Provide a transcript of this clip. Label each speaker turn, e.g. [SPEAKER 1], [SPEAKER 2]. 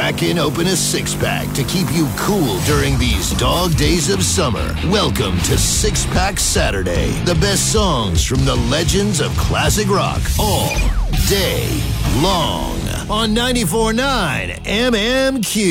[SPEAKER 1] crack and open a six-pack to keep you cool during these dog days of summer. Welcome to Six Pack Saturday. The best songs from the legends of classic rock all day long on 94.9 MMQ.